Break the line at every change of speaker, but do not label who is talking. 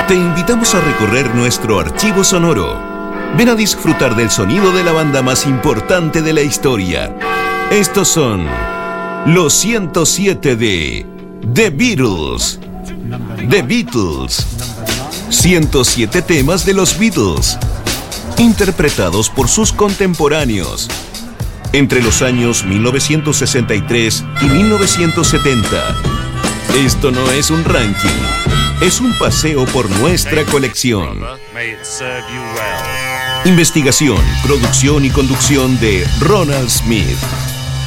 Te invitamos a recorrer nuestro archivo sonoro. Ven a disfrutar del sonido de la banda más importante de la historia. Estos son los 107 de The Beatles. The Beatles. 107 temas de los Beatles, interpretados por sus contemporáneos entre los años 1963 y 1970. Esto no es un ranking, es un paseo por nuestra colección. Investigación, producción y conducción de Ronald Smith.